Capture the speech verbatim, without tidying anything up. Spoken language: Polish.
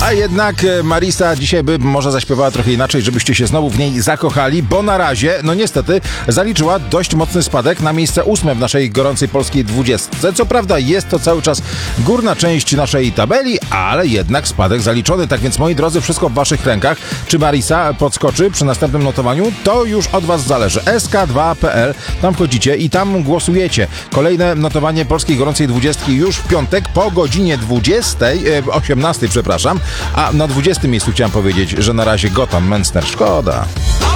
A jednak Marisa dzisiaj by może zaśpiewała trochę inaczej, żebyście się znowu w niej zakochali, bo na razie, no niestety, zaliczyła dość mocny spadek na miejsce ósme w naszej gorącej polskiej dwudziestce. Co prawda jest to cały czas górna część naszej tabeli, ale jednak spadek zaliczony. Tak więc, moi drodzy, wszystko w waszych rękach. Czy Marisa podskoczy przy następnym notowaniu? To już od was zależy. S K dwa kropka P L, tam wchodzicie i tam głosujecie. Kolejne notowanie polskiej gorącej dwudziestki już w piątek po godzinie dwudziestej, e, osiemnastej, przepraszam. A na dwudziestym miejscu chciałem powiedzieć, że na razie Gotham Mensner. Szkoda.